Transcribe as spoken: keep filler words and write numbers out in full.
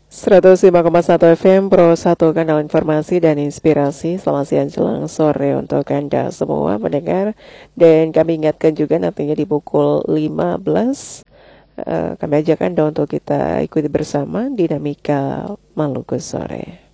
seratus lima koma satu F M Pro satu kanal informasi dan inspirasi. Selamat siang jelang sore untuk Anda semua pendengar. Dan kami ingatkan juga nantinya di pukul lima belas uh, kami ajak Anda untuk kita ikuti bersama Dinamika Maluku Sore.